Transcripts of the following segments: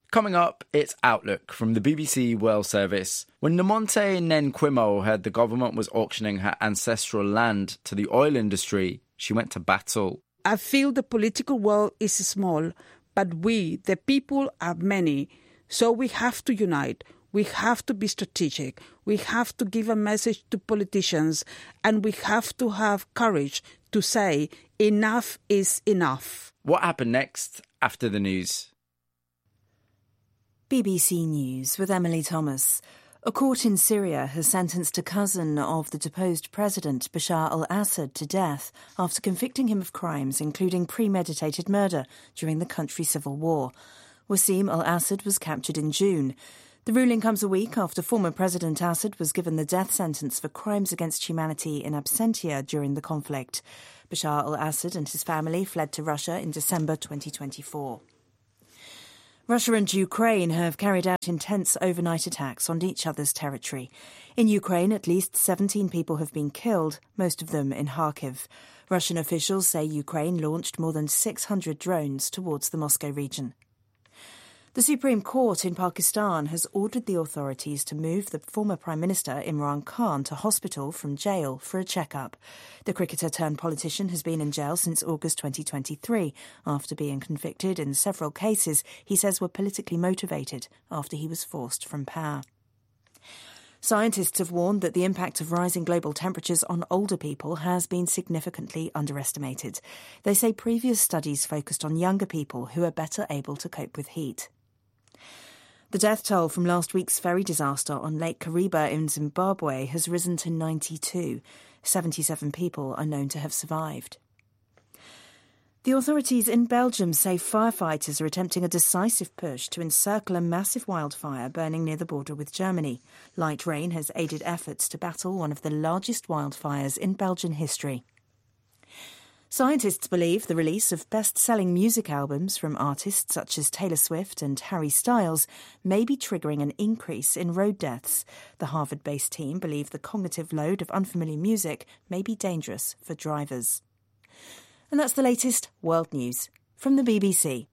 Coming up, it's Outlook from the BBC World Service. When Nomonte Nenquimo heard the government was auctioning her ancestral land to the oil industry, she went to battle. I feel the political world is small, but we, the people, are many. So we have to unite. We have to be strategic. We have to give a message to politicians, and we have to have courage to say enough is enough. What happened next after the news? BBC News with Emily Thomas. A court in Syria has sentenced a cousin of the deposed president, Bashar al-Assad, to death after convicting him of crimes including premeditated murder during the country's civil war. Wassim al-Assad was captured in June. The ruling comes a week after former President Assad was given the death sentence for crimes against humanity in absentia during the conflict. Bashar al-Assad and his family fled to Russia in December 2024. Russia and Ukraine have carried out intense overnight attacks on each other's territory. In Ukraine, at least 17 people have been killed, most of them in Kharkiv. Russian officials say Ukraine launched more than 600 drones towards the Moscow region. The Supreme Court in Pakistan has ordered the authorities to move the former Prime Minister Imran Khan to hospital from jail for a checkup. The cricketer-turned-politician has been in jail since August 2023 after being convicted in several cases he says were politically motivated after he was forced from power. Scientists have warned that the impact of rising global temperatures on older people has been significantly underestimated. They say previous studies focused on younger people who are better able to cope with heat. The death toll from last week's ferry disaster on Lake Kariba in Zimbabwe has risen to 92. 77 people are known to have survived. The authorities in Belgium say firefighters are attempting a decisive push to encircle a massive wildfire burning near the border with Germany. Light rain has aided efforts to battle one of the largest wildfires in Belgian history. Scientists believe the release of best-selling music albums from artists such as Taylor Swift and Harry Styles may be triggering an increase in road deaths. The Harvard-based team believe the cognitive load of unfamiliar music may be dangerous for drivers. And that's the latest world news from the BBC.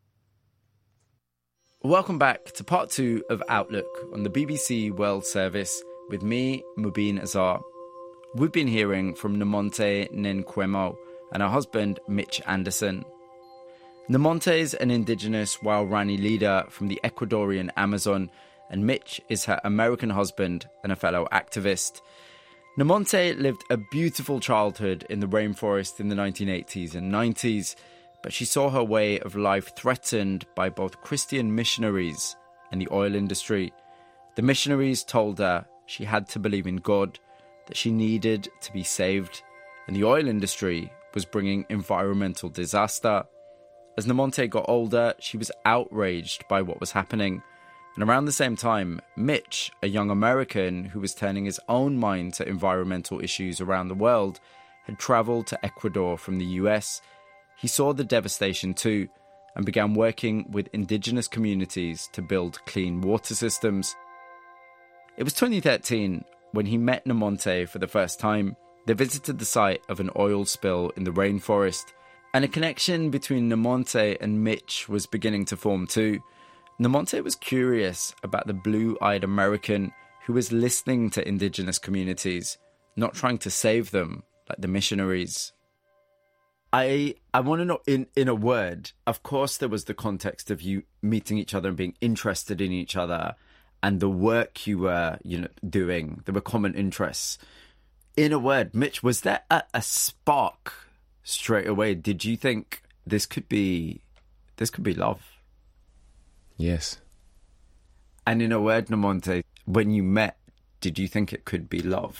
Welcome back to part 2 of Outlook on the BBC World Service with me, Mubin Azar. We've been hearing from Nomonte Nenquimo and her husband, Mitch Anderson. Nomonte is an indigenous Waorani leader from the Ecuadorian Amazon, and Mitch is her American husband and a fellow activist. Nomonte lived a beautiful childhood in the rainforest in the 1980s and 90s, but she saw her way of life threatened by both Christian missionaries and the oil industry. The missionaries told her she had to believe in God, that she needed to be saved, and the oil industry was bringing environmental disaster. As Nomonte got older, she was outraged by what was happening. And around the same time, Mitch, a young American who was turning his own mind to environmental issues around the world, had travelled to Ecuador from the US. He saw the devastation too and began working with indigenous communities to build clean water systems. It was 2013 when he met Nomonte for the first time. They visited the site of an oil spill in the rainforest, and a connection between Nomonte and Mitch was beginning to form too. Nomonte was curious about the blue-eyed American who was listening to indigenous communities, not trying to save them like the missionaries. I want to know, in a word, of course there was the context of you meeting each other and being interested in each other and the work you were doing. There were common interests. In a word, Mitch, was there a spark straight away? Did you think this could be love? Yes. And in a word, Nomonte, when you met, did you think it could be love?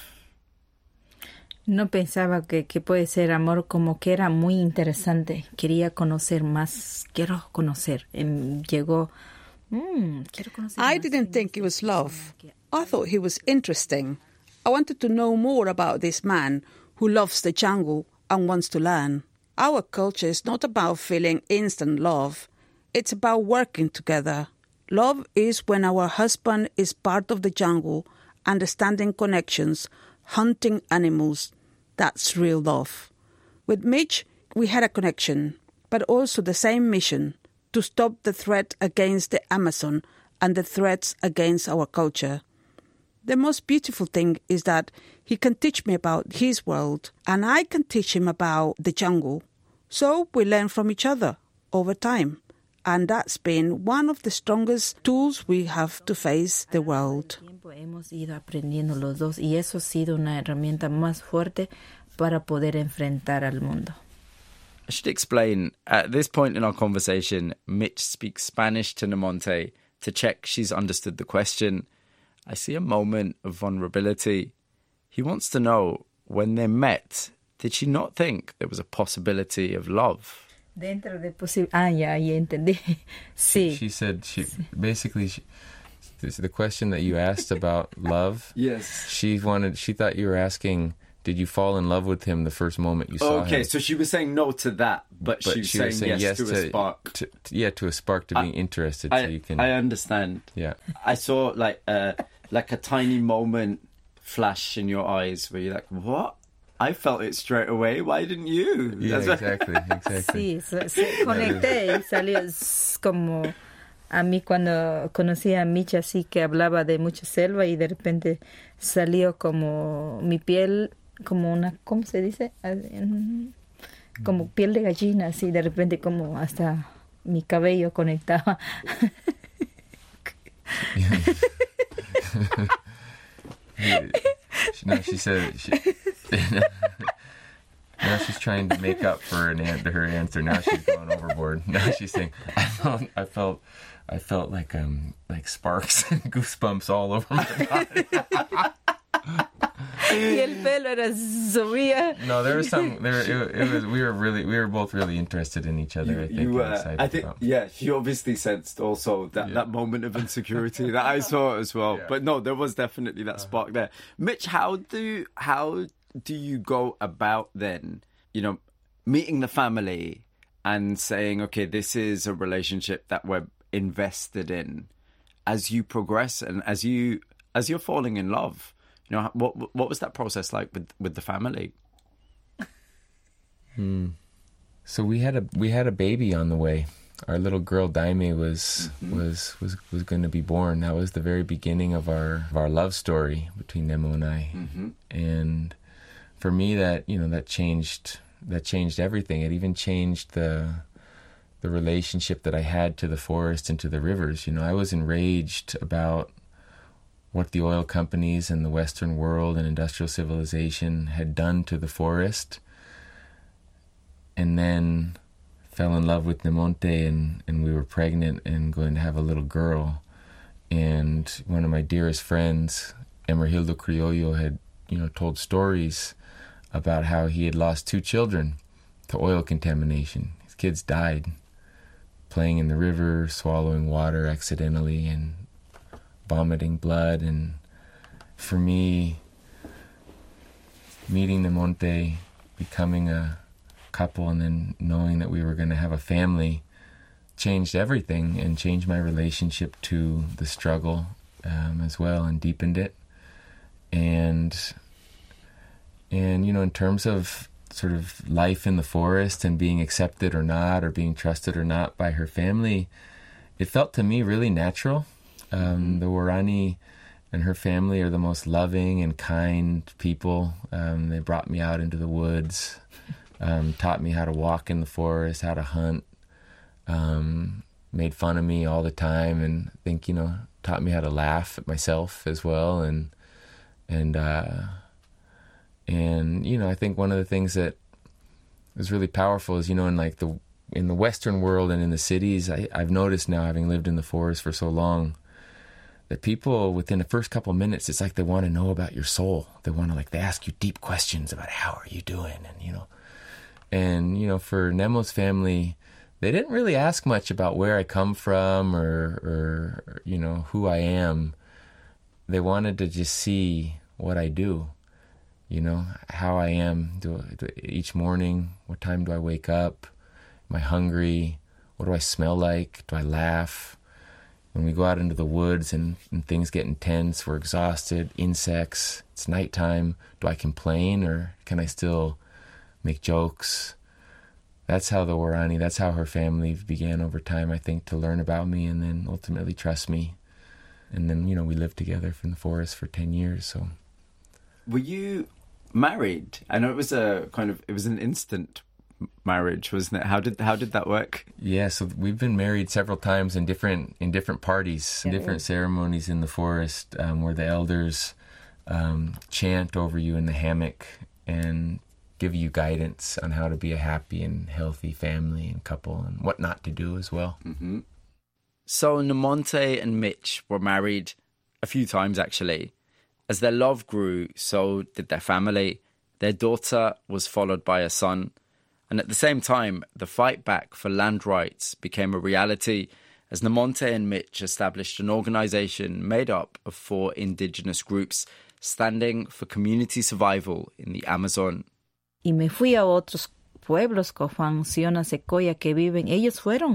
No pensaba que puede ser amor, como que era muy interesante. Quería conocer más. Quiero conocer. Quiero conocer I más. didn't think it was love. I thought he was interesting. I wanted to know more about this man who loves the jungle and wants to learn. Our culture is not about feeling instant love. It's about working together. Love is when our husband is part of the jungle, understanding connections, hunting animals. That's real love. With Mitch, we had a connection, but also the same mission, to stop the threat against the Amazon and the threats against our culture. The most beautiful thing is that he can teach me about his world and I can teach him about the jungle. So we learn from each other over time. And that's been one of the strongest tools we have to face the world. Hemos ido aprendiendo los dos y eso ha sido una herramienta más fuerte para poder enfrentar al mundo. I should explain, at this point in our conversation, Mitch speaks Spanish to Nemonte to check she's understood the question. I see a moment of vulnerability. He wants to know, when they met, did she not think there was a possibility of love? Dentro de ya entendí. Sí. She said, the question that you asked about love. Yes. She thought you were asking, did you fall in love with him the first moment you saw him? Okay, so she was saying no to that, but she was saying yes to a spark. To a spark, to being interested. So you can. I understand. Yeah. I saw like a tiny moment flash in your eyes where you're like, what? I felt it straight away. Why didn't you? Yeah, exactly. Sí, conecté y salió como a mí cuando conocí a Mitch así que hablaba de mucha selva y de repente salió como mi piel, como una, ¿cómo se dice? Como piel de gallina, así de repente como hasta mi cabello conectaba. She said now she's trying to make up for her answer. Now she's going overboard. Now she's saying, I felt like sparks and goosebumps all over my body. Y el pelo era subía. No, there was some. We were both really interested in each other. I think. Yeah, she obviously sensed also that moment of insecurity that I saw as well. Yeah. But no, there was definitely that spark there. Mitch, how do you go about then? You know, meeting the family and saying, okay, this is a relationship that we're invested in. As you progress and as you're falling in love. You know, what was that process like with the family? So we had a baby on the way. Our little girl Daime was going to be born. That was the very beginning of our love story between Nemo and I. Mm-hmm. And for me, that changed everything. It even changed the relationship that I had to the forest and to the rivers. You know, I was enraged about what the oil companies and the Western world and industrial civilization had done to the forest, and then fell in love with Nemonte, and we were pregnant and going to have a little girl. And one of my dearest friends, Emergildo Criollo, had told stories about how he had lost 2 children to oil contamination. His kids died playing in the river, swallowing water accidentally, and vomiting blood. And for me, meeting Nemonte, becoming a couple, and then knowing that we were going to have a family changed everything and changed my relationship to the struggle as well, and deepened it. And in terms of sort of life in the forest and being accepted or not, or being trusted or not by her family, it felt to me really natural. The Waorani and her family are the most loving and kind people. They brought me out into the woods, taught me how to walk in the forest, how to hunt, made fun of me all the time, and I think, taught me how to laugh at myself as well. And I think one of the things that was really powerful is, in the Western world and in the cities, I've noticed now, having lived in the forest for so long, that people within the first couple of minutes, it's like they want to know about your soul. They want to they ask you deep questions about how are you doing, and for Nemo's family, they didn't really ask much about where I come from or who I am. They wanted to just see what I do, how I am each morning. What time do I wake up? Am I hungry? What do I smell like? Do I laugh? When we go out into the woods and things get intense, we're exhausted, insects, it's nighttime, do I complain or can I still make jokes? that's how the Waorani, that's how her family began over time, I think, to learn about me and then ultimately trust me. And then, you know, we lived together in the forest for 10 years, so. Were you married? I know it was an instant marriage, wasn't it? How did that work? Yeah, so we've been married several times in different parties, in different ceremonies in the forest, where the elders chant over you in the hammock and give you guidance on how to be a happy and healthy family and couple and what not to do as well. Mm-hmm. So Namonte and Mitch were married a few times, actually. As their love grew, so did their family. Their daughter was followed by a son. And at the same time, the fight back for land rights became a reality as Namonte and Mitch established an organisation made up of 4 indigenous groups standing for community survival in the Amazon. Y me fui a otros pueblos, Cofán, Siona, Secoya, que viven. Ellos fueron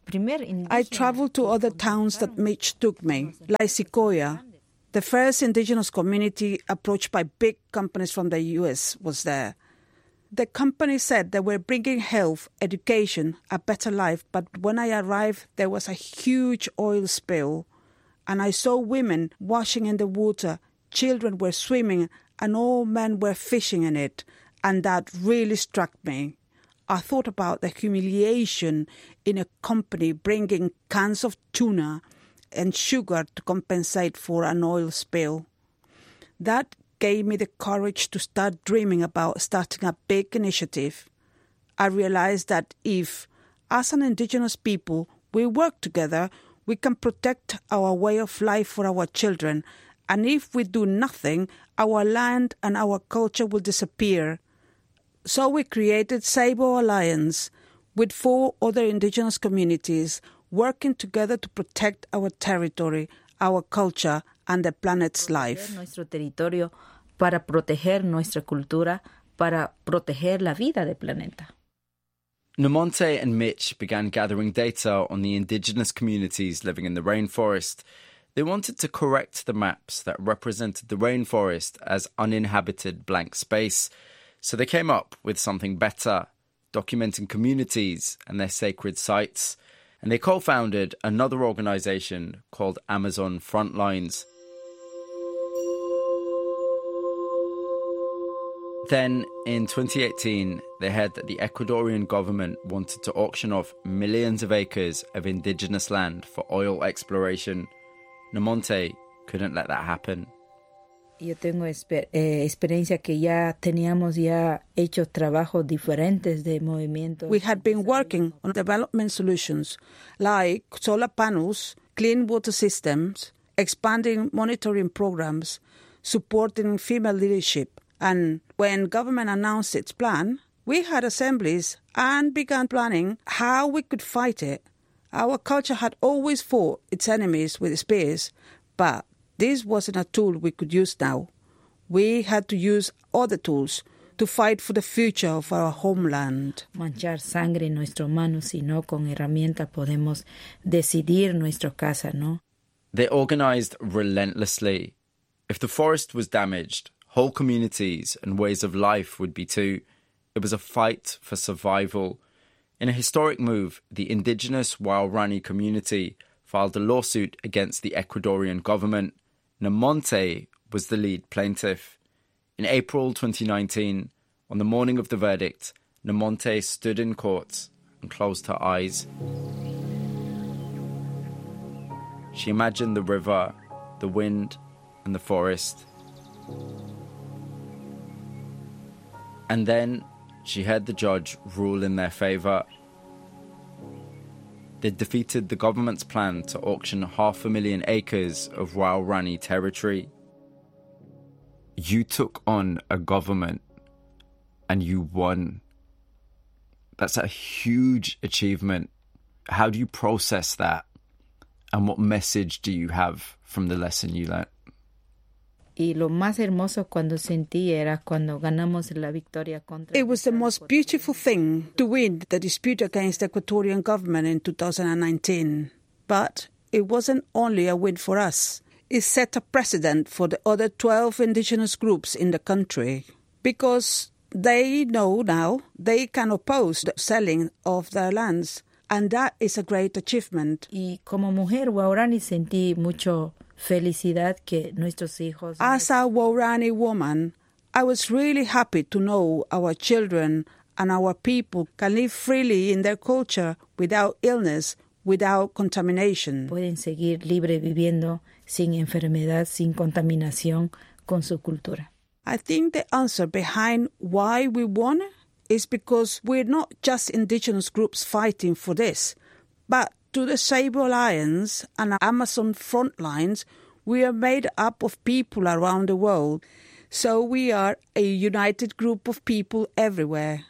I traveled to other towns that Mitch took me, like Secoya. The first indigenous community approached by big companies from the US was there. The company said they were bringing health, education, a better life, but when I arrived, there was a huge oil spill, and I saw women washing in the water, children were swimming, and all men were fishing in it, and that really struck me. I thought about the humiliation in a company bringing cans of tuna and sugar to compensate for an oil spill. That gave me the courage to start dreaming about starting a big initiative. I realized that if, as an indigenous people, we work together, we can protect our way of life for our children, and if we do nothing, our land and our culture will disappear. So we created Sabo Alliance with 4 other indigenous communities working together to protect our territory, our culture, and the planet's life. Nuestro territorio para proteger nuestra cultura, para proteger la vida del planeta. Namonte and Mitch began gathering data on the indigenous communities living in the rainforest. They wanted to correct the maps that represented the rainforest as uninhabited blank space. So they came up with something better, documenting communities and their sacred sites. And they co-founded another organisation called Amazon Frontlines. Then, in 2018, they heard that the Ecuadorian government wanted to auction off millions of acres of indigenous land for oil exploration. Namonte couldn't let that happen. Yo tengo experiencia que ya teníamos hecho trabajos diferentes de movimientos. We had been working on development solutions like solar panels, clean water systems, expanding monitoring programs, supporting female leadership. And when government announced its plan, we had assemblies and began planning how we could fight it. Our culture had always fought its enemies with spears, but this wasn't a tool we could use now. We had to use other tools to fight for the future of our homeland. Manchar sangre en nuestras manos, sino con herramientas podemos decidir nuestra casa, ¿no? They organised relentlessly. If the forest was damaged, whole communities and ways of life would be too. It was a fight for survival. In a historic move, the indigenous Waorani community filed a lawsuit against the Ecuadorian government. Namonte was the lead plaintiff. In April 2019, on the morning of the verdict, Namonte stood in court and closed her eyes. She imagined the river, the wind, and the forest. And then she heard the judge rule in their favour. They defeated the government's plan to auction 500,000 acres of Waorani territory. You took on a government and you won. That's a huge achievement. How do you process that? And what message do you have from the lesson you learned? Y lo más hermoso cuando sentí era cuando ganamos la victoria contra... It was the most beautiful thing to win the dispute against the Ecuadorian government in 2019. But it wasn't only a win for us. It set a precedent for the other 12 indigenous groups in the country. Because they know now they can oppose the selling of their lands, and that is a great achievement. Y como mujer Waorani sentí mucho felicidad que nuestros hijos... As a Waorani woman, I was really happy to know our children and our people can live freely in their culture without illness, without contamination. Pueden seguir libre viviendo sin enfermedad, sin contaminación con su cultura. I think the answer behind why we won is because we're not just indigenous groups fighting for this, but to the Sable Alliance and Amazon Frontlines, we are made up of people around the world, so we are a united group of people everywhere.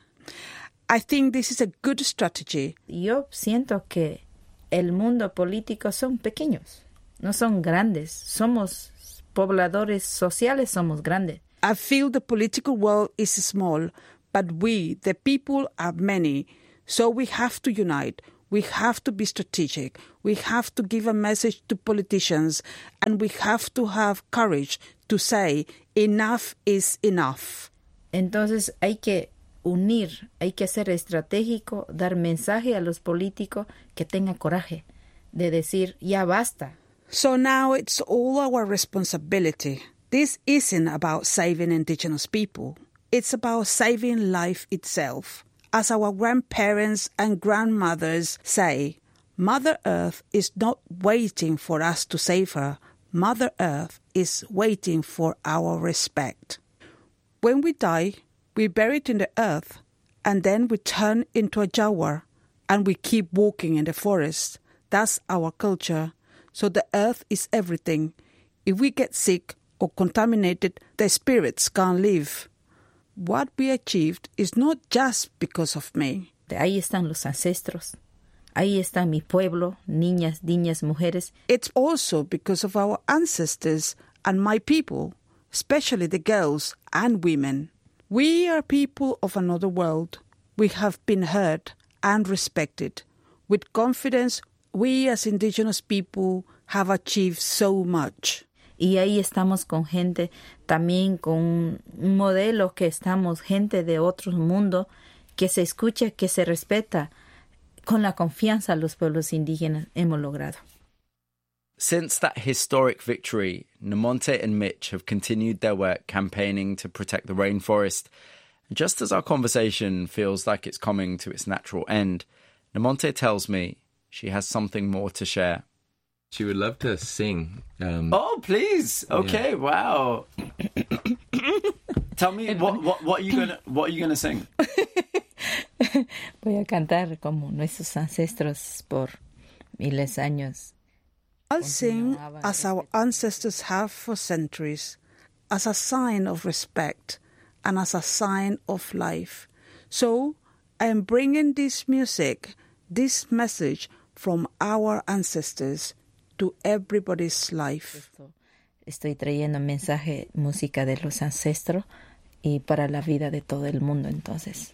I think this is a good strategy. Yo siento que el mundo político son pequeños, no son grandes. Somos pobladores sociales, somos grandes. I feel the political world is small, but we, the people, are many. So we have to unite. We have to be strategic. We have to give a message to politicians. And we have to have courage to say, enough is enough. Entonces hay que unir, hay que ser estratégico, dar mensaje a los políticos que tengan coraje de decir, ya basta. So now it's all our responsibility. This isn't about saving indigenous people. It's about saving life itself. As our grandparents and grandmothers say, Mother Earth is not waiting for us to save her. Mother Earth is waiting for our respect. When we die, we're buried in the earth, and then we turn into a jaguar, and we keep walking in the forest. That's our culture. So the earth is everything. If we get sick or contaminated, the spirits can't live. What we achieved is not just because of me. Ahí están los ancestros. Ahí está mi pueblo, niñas, mujeres. It's also because of our ancestors and my people, especially the girls and women. We are people of another world. We have been heard and respected. With confidence, we as indigenous people have achieved so much. Y ahí estamos con gente, también con un modelo que estamos, gente de otros mundos, que se escucha, que se respeta. Con la confianza los pueblos indígenas hemos logrado. Since that historic victory, Namonte and Mitch have continued their work campaigning to protect the rainforest. Just as our conversation feels like it's coming to its natural end, Namonte tells me she has something more to share. She would love to sing. Oh, please. Okay, yeah. Wow. Tell me, what are you gonna sing? Voy a cantar como nuestros ancestros por miles de años. I'll sing as our ancestors have for centuries, as a sign of respect and as a sign of life. So I am bringing this music, this message from our ancestors to everybody's life. Estoy trayendo mensaje, música de los ancestros y para la vida de todo el mundo entonces.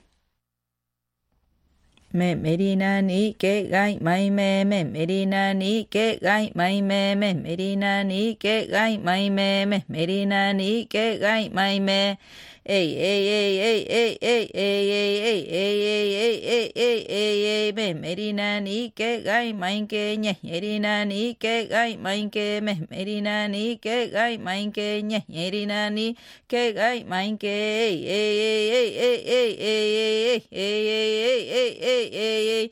Me merina ni que gai mai me merina ni que gai mai me merina ni que gai mai me merina ni que gai mai me ey ey ey ey ey ey ey ey ey ey ey me merina ni que gai mai que ñe merina ni que gai mai que me merina ni que gai mai que ñe merina ni que gai mai que ey ey ey ey ey ey ey ey ey ey ey.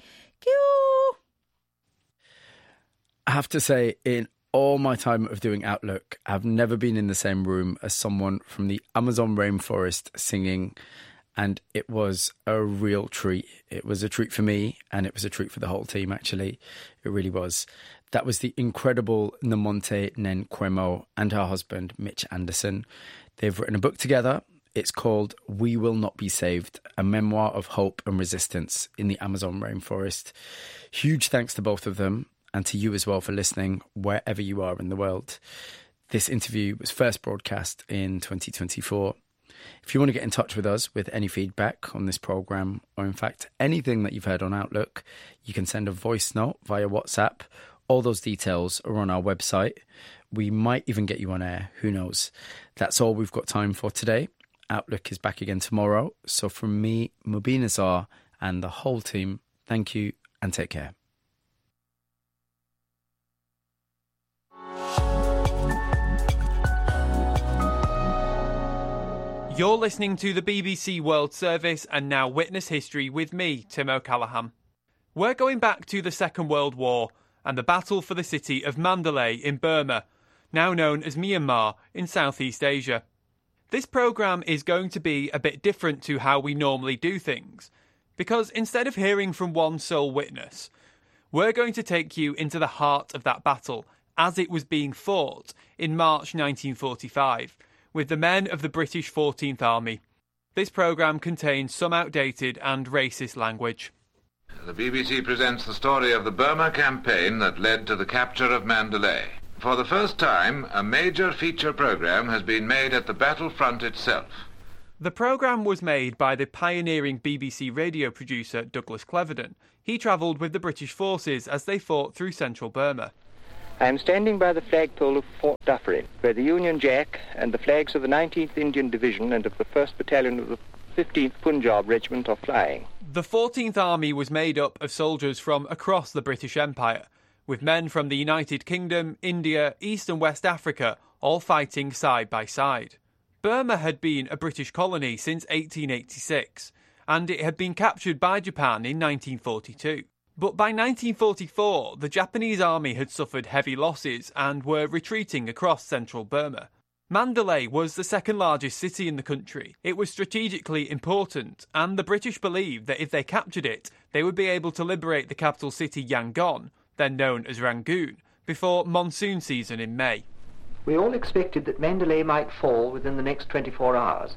I have to say, in all my time of doing Outlook, I've never been in the same room as someone from the Amazon rainforest singing, and it was a real treat. It was a treat for me, and it was a treat for the whole team, actually. It really was. That was the incredible Namonte Nenkwemo and her husband, Mitch Anderson. They've written a book together. It's called We Will Not Be Saved, a memoir of hope and resistance in the Amazon rainforest. Huge thanks to both of them and to you as well for listening wherever you are in the world. This interview was first broadcast in 2024. If you want to get in touch with us with any feedback on this programme, or in fact anything that you've heard on Outlook, you can send a voice note via WhatsApp. All those details are on our website. We might even get you on air, who knows. That's all we've got time for today. Outlook is back again tomorrow. So from me, Mubin Azar, and the whole team, thank you and take care. You're listening to the BBC World Service and now Witness History with me, Tim O'Callaghan. We're going back to the Second World War and the battle for the city of Mandalay in Burma, now known as Myanmar in Southeast Asia. This programme is going to be a bit different to how we normally do things, because instead of hearing from one sole witness, we're going to take you into the heart of that battle as it was being fought in March 1945, with the men of the British 14th Army. This programme contains some outdated and racist language. The BBC presents the story of the Burma campaign that led to the capture of Mandalay. For the first time, a major feature programme has been made at the battlefront itself. The programme was made by the pioneering BBC radio producer Douglas Cleverden. He travelled with the British forces as they fought through central Burma. I am standing by the flagpole of Fort Dufferin, where the Union Jack and the flags of the 19th Indian Division and of the 1st Battalion of the 15th Punjab Regiment are flying. The 14th Army was made up of soldiers from across the British Empire, with men from the United Kingdom, India, East and West Africa, all fighting side by side. Burma had been a British colony since 1886, and it had been captured by Japan in 1942. But by 1944, the Japanese army had suffered heavy losses and were retreating across central Burma. Mandalay was the second largest city in the country. It was strategically important, and the British believed that if they captured it, they would be able to liberate the capital city Yangon, then known as Rangoon, before monsoon season in May. We all expected that Mandalay might fall within the next 24 hours.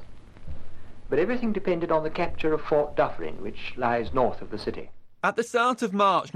But everything depended on the capture of Fort Dufferin, which lies north of the city. At the start of March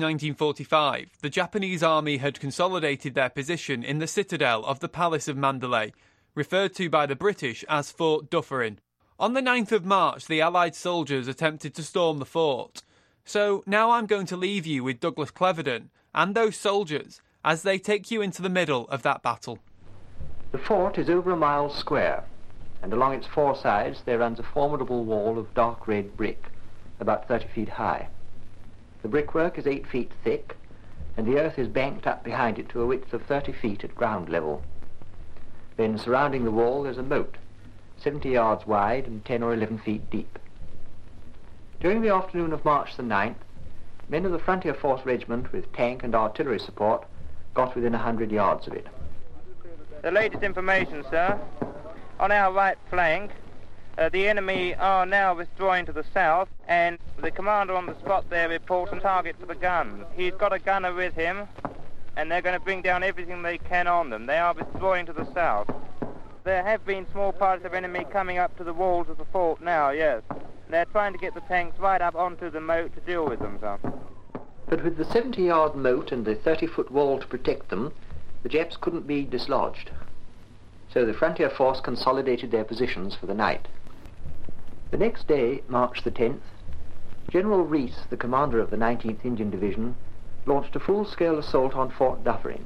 1945, the Japanese army had consolidated their position in the citadel of the Palace of Mandalay, referred to by the British as Fort Dufferin. On the 9th of March, the Allied soldiers attempted to storm the fort. So now I'm going to leave you with Douglas Cleverden and those soldiers as they take you into the middle of that battle. The fort is over a mile square, and along its four sides there runs a formidable wall of dark red brick, about 30 feet high. The brickwork is 8 feet thick, and the earth is banked up behind it to a width of 30 feet at ground level. Then surrounding the wall there's a moat, 70 yards wide and 10 or 11 feet deep. During the afternoon of March the 9th, men of the Frontier Force Regiment with tank and artillery support got within 100 yards of it. The latest information, sir. On our right flank, the enemy are now withdrawing to the south, and the commander on the spot there reports a target for the guns. He's got a gunner with him, and they're going to bring down everything they can on them. They are withdrawing to the south. There have been small parties of enemy coming up to the walls of the fort now, yes. They're trying to get the tanks right up onto the moat to deal with them, sir. But with the 70-yard moat and the 30-foot wall to protect them, the Japs couldn't be dislodged. So the Frontier Force consolidated their positions for the night. The next day, March the 10th, General Rees, the commander of the 19th Indian Division, launched a full-scale assault on Fort Dufferin.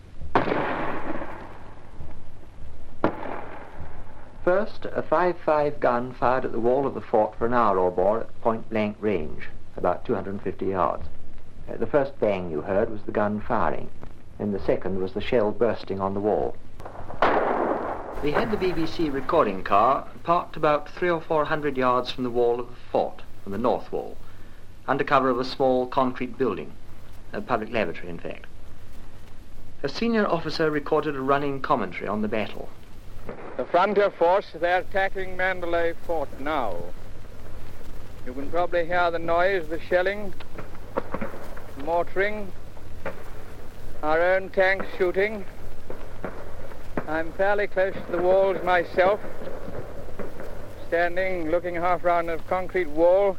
First, a 5.5 gun fired at the wall of the fort for an hour or more at point-blank range, about 250 yards. The first bang you heard was the gun firing, and the second was the shell bursting on the wall. They had the BBC recording car parked about 300 or 400 yards from the wall of the fort, from the north wall, under cover of a small concrete building, a public lavatory in fact. A senior officer recorded a running commentary on the battle. The Frontier Force, they're attacking Mandalay Fort now. You can probably hear the noise, the shelling, mortaring, our own tanks shooting. I'm fairly close to the walls myself, standing, looking half round a concrete wall.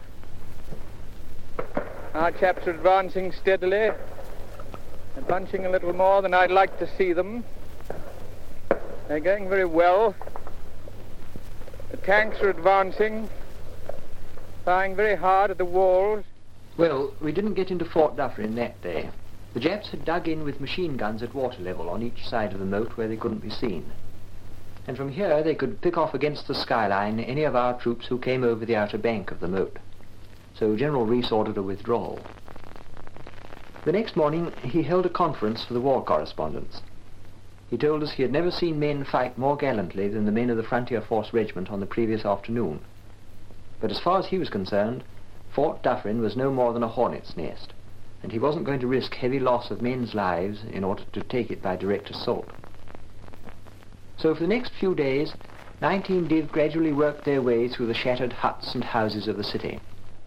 Our chaps are advancing steadily, and punching a little more than I'd like to see them. They're going very well. The tanks are advancing, firing very hard at the walls. Well, we didn't get into Fort Dufferin that day. The Japs had dug in with machine guns at water level on each side of the moat where they couldn't be seen. and from here they could pick off against the skyline any of our troops who came over the outer bank of the moat. So General Rees ordered a withdrawal. The next morning he held a conference for the war correspondents. He told us he had never seen men fight more gallantly than the men of the Frontier Force Regiment on the previous afternoon. But as far as he was concerned, Fort Dufferin was no more than a hornet's nest, and he wasn't going to risk heavy loss of men's lives in order to take it by direct assault. So for the next few days, 19 Div gradually worked their way through the shattered huts and houses of the city.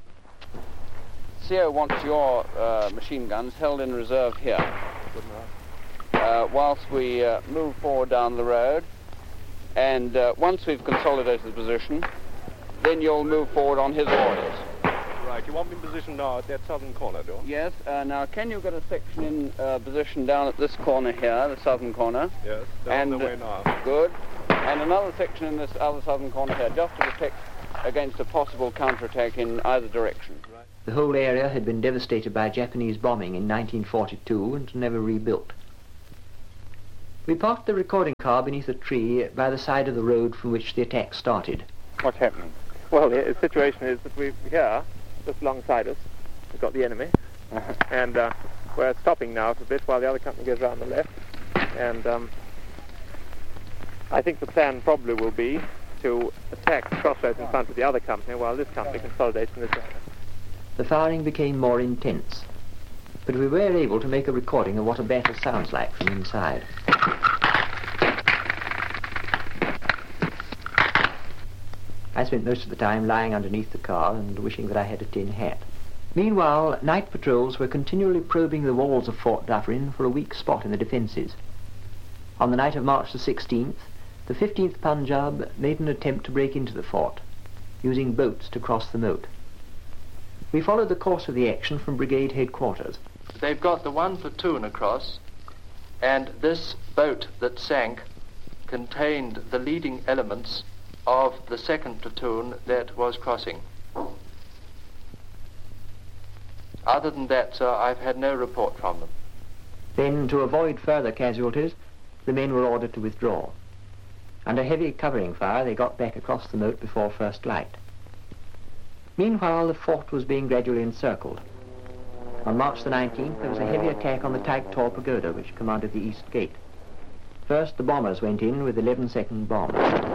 CO wants your machine guns held in reserve here, whilst we move forward down the road, and once we've consolidated the position, then you'll move forward on his orders. Right, you want me in position now at that southern corner, do you? Yes, now can you get a section in position down at this corner here, the southern corner? Yes, down the way now. Good. And another section in this other southern corner here, just to protect against a possible counterattack in either direction. Right. The whole area had been devastated by Japanese bombing in 1942 and never rebuilt. We parked the recording car beneath a tree by the side of the road from which the attack started. What's happening? Well, the situation is that we're here, just alongside us, we've got the enemy, and we're stopping now for a bit while the other company goes round the left, and I think the plan probably will be to attack the crossroads in front of the other company while this company consolidates in this area. The firing became more intense, but we were able to make a recording of what a battle sounds like from inside. I spent most of the time lying underneath the car and wishing that I had a tin hat. Meanwhile, night patrols were continually probing the walls of Fort Dufferin for a weak spot in the defences. On the night of March the 16th, the 15th Punjab made an attempt to break into the fort, using boats to cross the moat. We followed the course of the action from brigade headquarters. They've got the one platoon across, and this boat that sank contained the leading elements of the second platoon that was crossing. Other than that, sir, I've had no report from them. Then, to avoid further casualties, the men were ordered to withdraw. Under heavy covering fire, they got back across the moat before first light. Meanwhile, the fort was being gradually encircled. On March the 19th, there was a heavy attack on the Taik Tor Pagoda, which commanded the east gate. First, the bombers went in with 11-second bombs.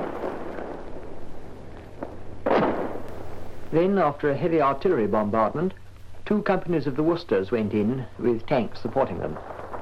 Then, after a heavy artillery bombardment, 2 companies of the Worcesters went in with tanks supporting them.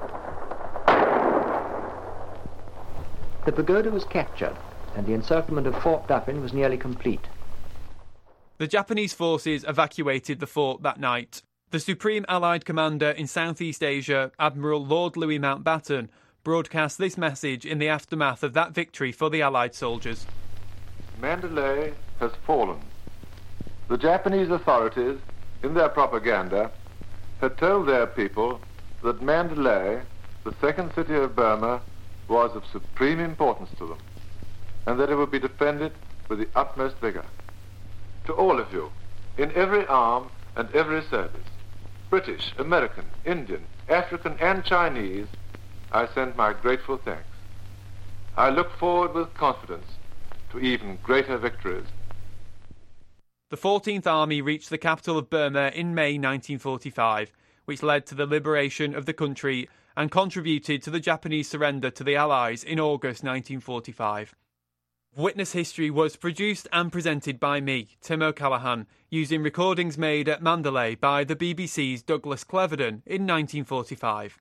The pagoda was captured, and the encirclement of Fort Dufferin was nearly complete. The Japanese forces evacuated the fort that night. The Supreme Allied Commander in Southeast Asia, Admiral Lord Louis Mountbatten, broadcast this message in the aftermath of that victory for the Allied soldiers. Mandalay has fallen. The Japanese authorities, in their propaganda, had told their people that Mandalay, the second city of Burma, was of supreme importance to them, and that it would be defended with the utmost vigor. To all of you, in every arm and every service, British, American, Indian, African, and Chinese, I send my grateful thanks. I look forward with confidence to even greater victories. The 14th Army reached the capital of Burma in May 1945, which led to the liberation of the country and contributed to the Japanese surrender to the Allies in August 1945. Witness History was produced and presented by me, Tim O'Callaghan, using recordings made at Mandalay by the BBC's Douglas Cleverden in 1945.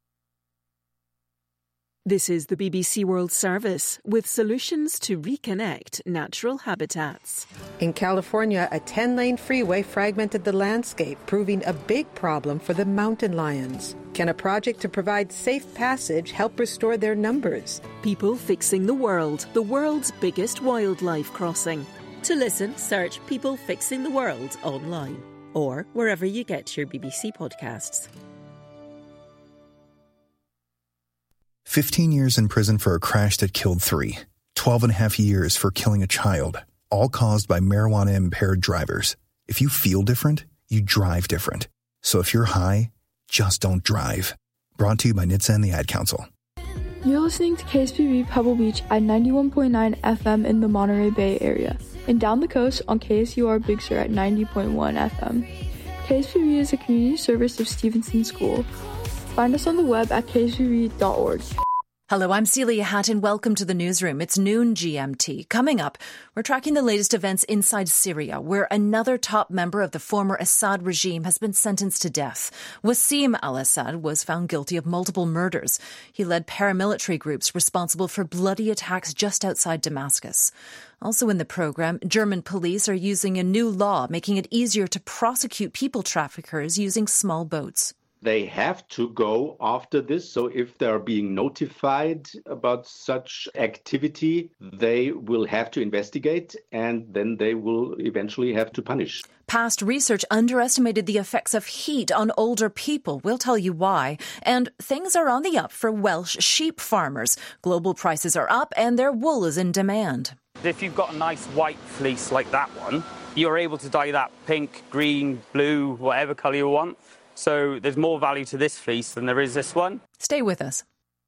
This is the BBC World Service with solutions to reconnect natural habitats. In California, a 10-lane freeway fragmented the landscape, proving a big problem for the mountain lions. Can a project to provide safe passage help restore their numbers? People Fixing the world's biggest wildlife crossing. To listen, search People Fixing the World online or wherever you get your BBC podcasts. 15 years in prison for a crash that killed 3. 12.5 years for killing a child, all caused by marijuana-impaired drivers. If you feel different, you drive different. So if you're high, just don't drive. Brought to you by NHTSA and the Ad Council. You're listening to KSPV Pebble Beach at 91.9 FM in the Monterey Bay area, and down the coast on KSUR Big Sur at 90.1 FM. KSPV is a community service of Stevenson School. Find us on the web at kspv.org. Hello, I'm Celia Hatton. Welcome to the newsroom. It's noon GMT. Coming up, we're tracking the latest events inside Syria, where another top member of the former Assad regime has been sentenced to death. Wassim al-Assad was found guilty of multiple murders. He led paramilitary groups responsible for bloody attacks just outside Damascus. Also in the program, German police are using a new law, making it easier to prosecute people traffickers using small boats. They have to go after this. So if they're being notified about such activity, they will have to investigate and then they will eventually have to punish. Past research underestimated the effects of heat on older people. We'll tell you why. And things are on the up for Welsh sheep farmers. Global prices are up and their wool is in demand. If you've got a nice white fleece like that one, you're able to dye that pink, green, blue, whatever colour you want. So there's more value to this fleece than there is this one. Stay with us.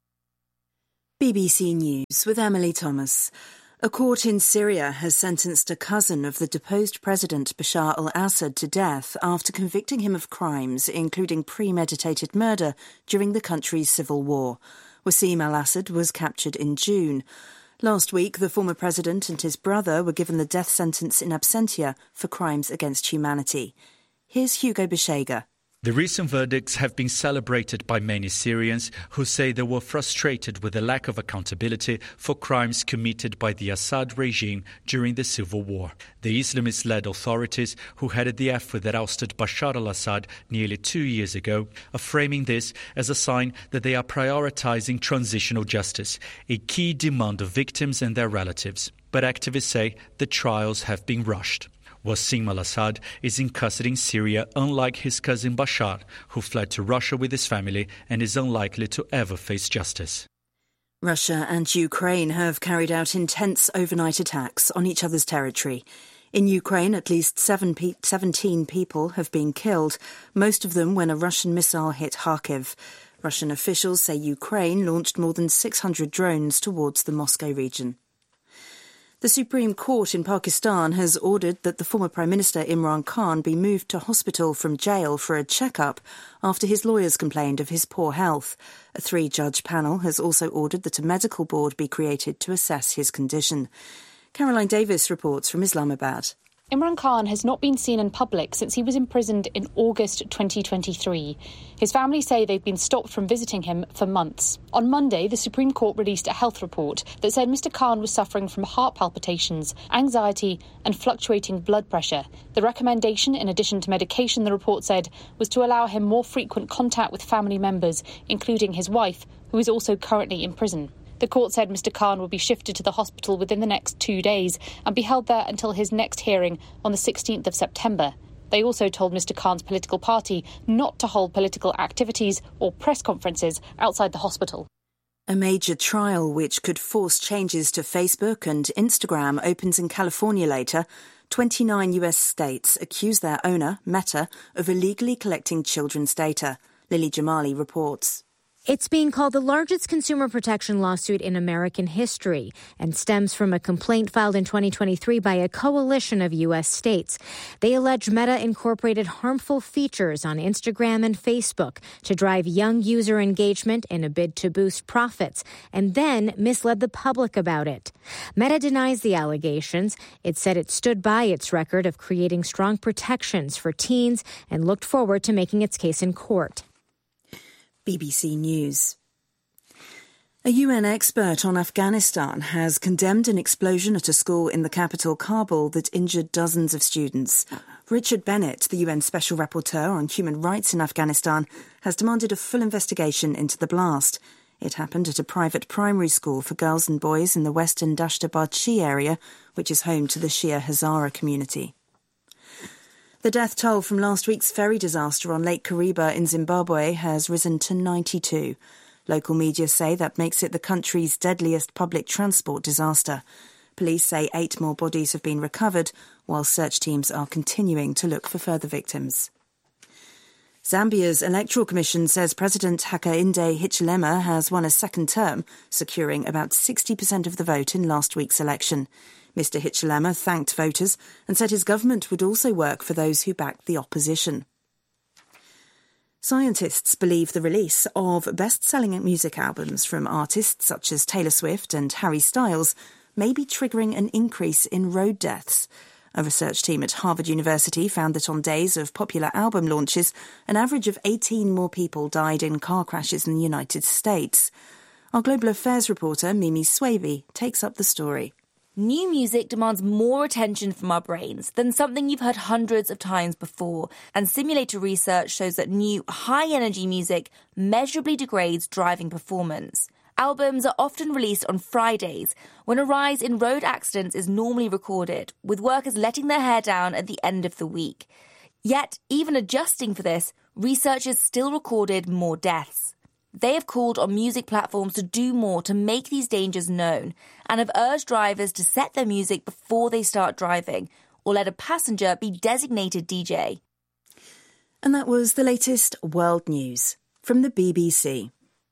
BBC News with Emily Thomas. A court in Syria has sentenced a cousin of the deposed President Bashar al-Assad to death after convicting him of crimes, including premeditated murder during the country's civil war. Wassim al-Assad was captured in June. Last week, the former president and his brother were given the death sentence in absentia for crimes against humanity. Here's Hugo Beshega. The recent verdicts have been celebrated by many Syrians who say they were frustrated with the lack of accountability for crimes committed by the Assad regime during the civil war. The Islamist-led authorities who headed the effort that ousted Bashar al-Assad nearly 2 years ago are framing this as a sign that they are prioritizing transitional justice, a key demand of victims and their relatives. But activists say the trials have been rushed. Wassim al-Assad is in custody in Syria, unlike his cousin Bashar, who fled to Russia with his family and is unlikely to ever face justice. Russia and Ukraine have carried out intense overnight attacks on each other's territory. In Ukraine, at least 17 people have been killed, most of them when a Russian missile hit Kharkiv. Russian officials say Ukraine launched more than 600 drones towards the Moscow region. The Supreme Court in Pakistan has ordered that the former Prime Minister Imran Khan be moved to hospital from jail for a checkup after his lawyers complained of his poor health. A 3-judge panel has also ordered that a medical board be created to assess his condition. Caroline Davis reports from Islamabad. Imran Khan has not been seen in public since he was imprisoned in August 2023. His family say they've been stopped from visiting him for months. On Monday, the Supreme Court released a health report that said Mr. Khan was suffering from heart palpitations, anxiety and fluctuating blood pressure. The recommendation, in addition to medication, the report said, was to allow him more frequent contact with family members, including his wife, who is also currently in prison. The court said Mr. Khan will be shifted to the hospital within the next 2 days and be held there until his next hearing on the 16th of September. They also told Mr. Khan's political party not to hold political activities or press conferences outside the hospital. A major trial which could force changes to Facebook and Instagram opens in California later. 29 US states accuse their owner, Meta, of illegally collecting children's data. Lily Jamali reports. It's being called the largest consumer protection lawsuit in American history and stems from a complaint filed in 2023 by a coalition of U.S. states. They allege Meta incorporated harmful features on Instagram and Facebook to drive young user engagement in a bid to boost profits and then misled the public about it. Meta denies the allegations. It said it stood by its record of creating strong protections for teens and looked forward to making its case in court. BBC News. A UN expert on Afghanistan has condemned an explosion at a school in the capital, Kabul, that injured dozens of students. Richard Bennett, the UN Special Rapporteur on Human Rights in Afghanistan, has demanded a full investigation into the blast. It happened at a private primary school for girls and boys in the western Dashtabadshi area, which is home to the Shia Hazara community. The death toll from last week's ferry disaster on Lake Kariba in Zimbabwe has risen to 92. Local media say that makes it the country's deadliest public transport disaster. Police say 8 more bodies have been recovered, while search teams are continuing to look for further victims. Zambia's Electoral Commission says President Hakainde Hichilema has won a second term, securing about 60% of the vote in last week's election. Mr. Hichilema thanked voters and said his government would also work for those who backed the opposition. Scientists believe the release of best-selling music albums from artists such as Taylor Swift and Harry Styles may be triggering an increase in road deaths. A research team at Harvard University found that on days of popular album launches, an average of 18 more people died in car crashes in the United States. Our Global Affairs reporter, Mimi Swaby, takes up the story. New music demands more attention from our brains than something you've heard hundreds of times before, and simulator research shows that new, high-energy music measurably degrades driving performance. Albums are often released on Fridays, when a rise in road accidents is normally recorded, with workers letting their hair down at the end of the week. Yet, even adjusting for this, researchers still recorded more deaths. They have called on music platforms to do more to make these dangers known and have urged drivers to set their music before they start driving or let a passenger be designated DJ. And that was the latest world news from the BBC.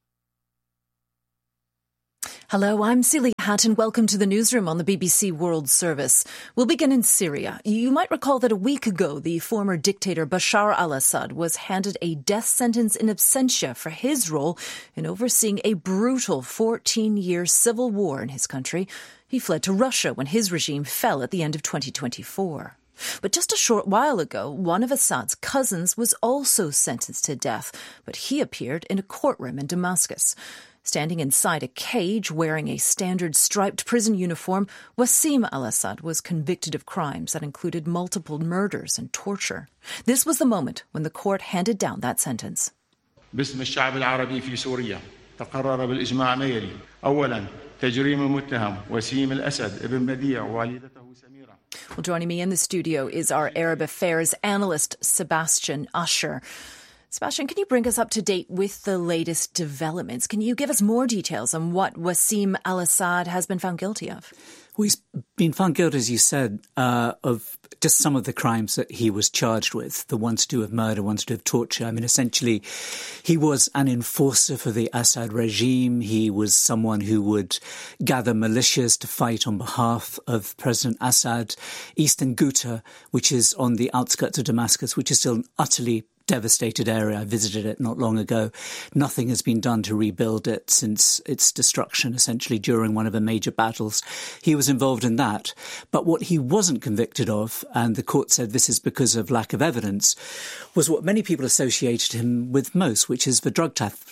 Hello, I'm Celia Hatt and welcome to the newsroom on the BBC World Service. We'll begin in Syria. You might recall that a week ago, the former dictator Bashar al-Assad was handed a death sentence in absentia for his role in overseeing a brutal 14-year civil war in his country. He fled to Russia when his regime fell at the end of 2024. But just a short while ago, one of Assad's cousins was also sentenced to death, but he appeared in a courtroom in Damascus. Standing inside a cage wearing a standard striped prison uniform, Wassim al-Assad was convicted of crimes that included multiple murders and torture. This was the moment when the court handed down that sentence. باسم الشعب العربي في سوريا تقرر بالإجماع ما يلي. أولاً تجريم المتهم وسيم الأسد ابن بديع ووالدته سميرة. Well, joining me in the studio is our Arab Affairs analyst, Sebastian Usher. Sebastian, can you bring us up to date with the latest developments? Can you give us more details on what Wassim al-Assad has been found guilty of? Well, he's been found guilty, as you said, of just some of the crimes that he was charged with, the ones to do with murder, ones to do with torture. I mean, essentially, he was an enforcer for the Assad regime. He was someone who would gather militias to fight on behalf of President Assad. Eastern Ghouta, which is on the outskirts of Damascus, which is still an utterly devastated area. I visited it not long ago. Nothing has been done to rebuild it since its destruction, essentially, during one of the major battles. He was involved in that. But what he wasn't convicted of, and the court said this is because of lack of evidence, was what many people associated him with most, which is the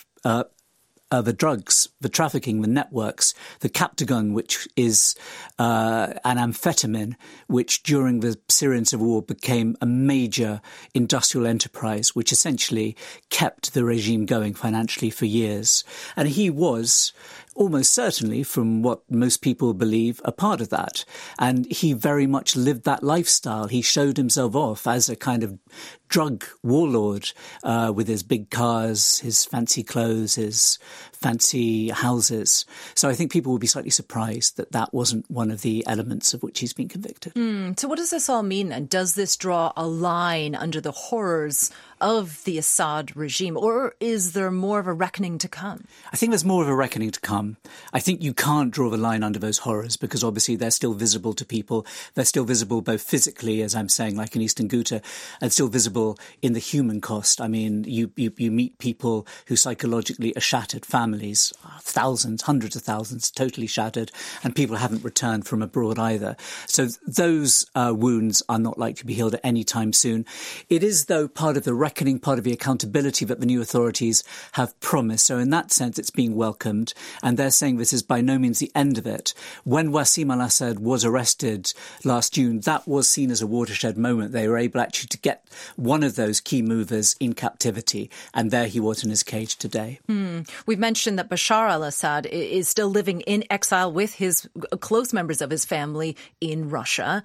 the drugs, the trafficking, the networks, the Captagon, which is an amphetamine, which during the Syrian civil war became a major industrial enterprise, which essentially kept the regime going financially for years. And he was almost certainly, from what most people believe, a part of that. And he very much lived that lifestyle. He showed himself off as a kind of drug warlord with his big cars, his fancy clothes, his fancy houses. So I think people will be slightly surprised that that wasn't one of the elements of which he's been convicted. So what does this all mean then? Does this draw a line under the horrors of the Assad regime, or is there more of a reckoning to come? I think there's more of a reckoning to come. I think you can't draw the line under those horrors because obviously they're still visible to people. They're still visible both physically, as I'm saying, like in Eastern Ghouta, and still visible in the human cost. I mean, you meet people who psychologically are shattered, families, thousands, hundreds of thousands, totally shattered, and people haven't returned from abroad either. So those wounds are not likely to be healed at any time soon. It is, though, part of the reckoning, part of the accountability that the new authorities have promised. So in that sense, it's being welcomed. And they're saying this is by no means the end of it. When Wassim al-Assad was arrested last June, that was seen as a watershed moment. They were able actually to get one of those key movers in captivity. And there he was in his cage today. We've mentioned that Bashar al-Assad is still living in exile with his close members of his family in Russia.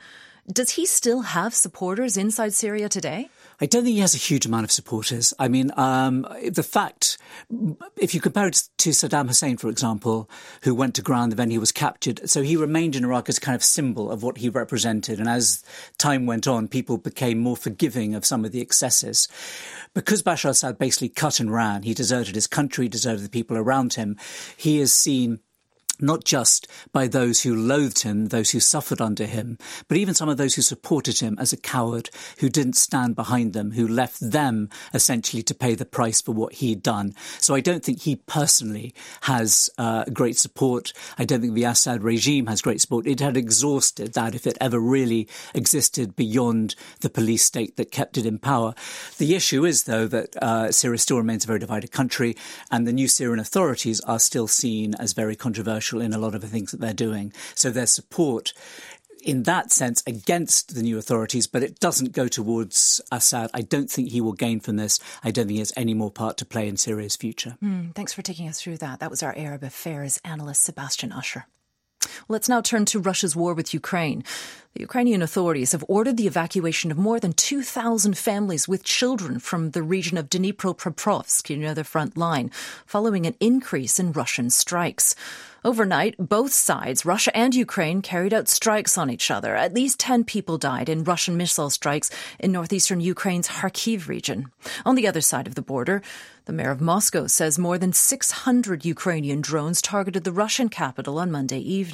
Does he still have supporters inside Syria today? I don't think he has a huge amount of supporters. I mean, the fact, if you compare it to Saddam Hussein, for example, who went to ground, then he was captured. So he remained in Iraq as a kind of symbol of what he represented. And as time went on, people became more forgiving of some of the excesses. Because Bashar al-Assad basically cut and ran, he deserted his country, deserted the people around him, he is seen not just by those who loathed him, those who suffered under him, but even some of those who supported him as a coward, who didn't stand behind them, who left them essentially to pay the price for what he'd done. So I don't think he personally has great support. I don't think the Assad regime has great support. It had exhausted that if it ever really existed beyond the police state that kept it in power. The issue is, though, that Syria still remains a very divided country, and the new Syrian authorities are still seen as very controversial in a lot of the things that they're doing. So their support in that sense against the new authorities, but it doesn't go towards Assad. I don't think he will gain from this. I don't think he has any more part to play in Syria's future. Thanks for taking us through that. That was our Arab Affairs analyst, Sebastian Usher. Let's now turn to Russia's war with Ukraine. The Ukrainian authorities have ordered the evacuation of more than 2,000 families with children from the region of Dnipropetrovsk, near the front line, following an increase in Russian strikes. Overnight, both sides, Russia and Ukraine, carried out strikes on each other. At least 10 people died in Russian missile strikes in northeastern Ukraine's Kharkiv region. On the other side of the border, the mayor of Moscow says more than 600 Ukrainian drones targeted the Russian capital on Monday evening.